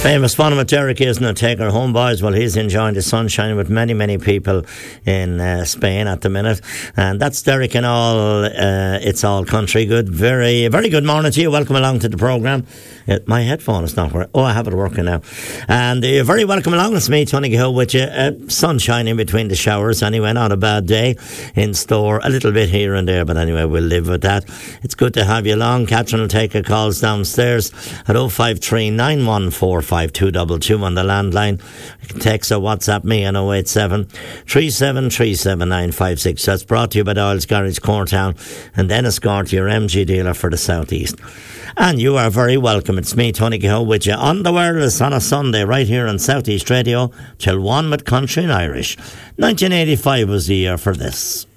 Famous fun with Derek, isn't it? Take her home, boys. Well, he's enjoying the sunshine with many, many people in Spain at the minute. And that's Derek and all. It's all country good. Very, very good morning to you. Welcome along to the programme. My headphone is not working. Oh, I have it working now. And you're very welcome along. It's me, Tony Hill, with you. Sunshine in between the showers. Anyway, not a bad day in store. A little bit here and there, but anyway, we'll live with that. It's good to have you along. Catherine will take your calls downstairs at 053 914 5222 on the landline. You can text or WhatsApp me on 087 3737 956. That's brought to you by Doyle's Garage, Corntown, and Dennis Gorty, your MG dealer for the South East. And you are very welcome. It's me, Tony Kehoe, with you on the wireless on a Sunday right here on South East Radio till 1 with Country and Irish. 1985 was the year for this.